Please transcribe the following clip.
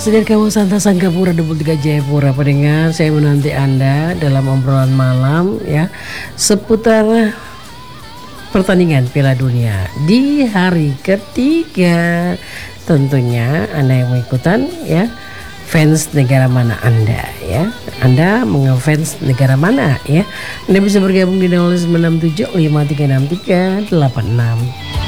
Langsung dari kawasan Sangkapura 23 Jayapura, pendengar, saya menanti Anda dalam obrolan malam ya seputar pertandingan Piala Dunia di hari ketiga. Tentunya Anda yang mengikutan ya, fans negara mana Anda ya? Anda mengefans negara mana ya? Anda bisa bergabung di 0967 5363 86.